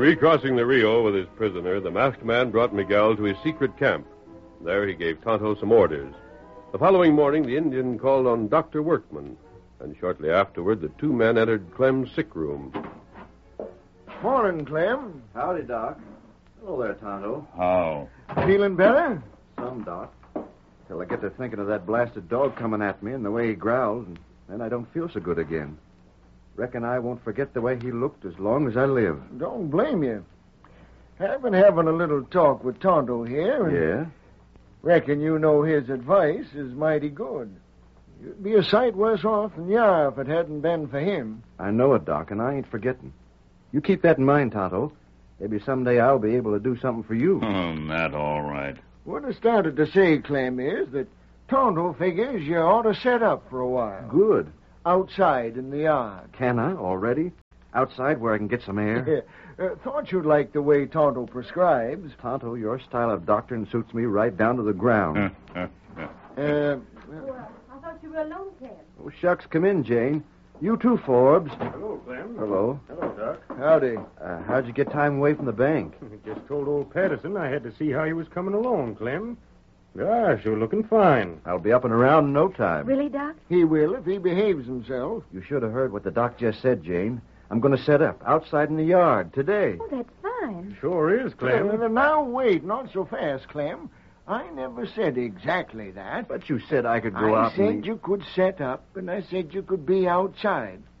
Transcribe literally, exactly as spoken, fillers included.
Recrossing the Rio with his prisoner, the masked man brought Miguel to his secret camp. There he gave Tonto some orders. The following morning, the Indian called on Doctor Workman, and shortly afterward, the two men entered Clem's sick room. Morning, Clem. Howdy, Doc. Hello there, Tonto. How? Feeling better? Some, Doc. Till I get to thinking of that blasted dog coming at me and the way he growled, and then I don't feel so good again. Reckon I won't forget the way he looked as long as I live. Don't blame you. I've been having a little talk with Tonto here, and Yeah? reckon you know his advice is mighty good. You'd be a sight worse off than you are if it hadn't been for him. I know it, Doc, and I ain't forgetting. You keep that in mind, Tonto. Maybe someday I'll be able to do something for you. Oh, that all right. What I started to say, Clem, is that Tonto figures you ought to set up for a while. Good. Outside in the yard. Can I already? Outside where I can get some air? uh, thought you'd like the way Tonto prescribes. Tonto, your style of doctoring suits me right down to the ground. Uh, Well, I thought you were alone, Clem. Oh, shucks, come in, Jane. You too, Forbes. Hello, Clem. Hello. Hello, Doc. Howdy. Uh, how'd you get time away from the bank? Just told old Patterson I had to see how he was coming along, Clem. Gosh, you're looking fine. I'll be up and around in no time. Really, Doc? He will if he behaves himself. You should have heard what the doc just said, Jane. I'm going to set up outside in the yard today. Oh, that's fine. Sure is, Clem. Uh, now, wait, not so fast, Clem. I never said exactly that. But you said I could go I out said and... you could set up, and I said you could be outside.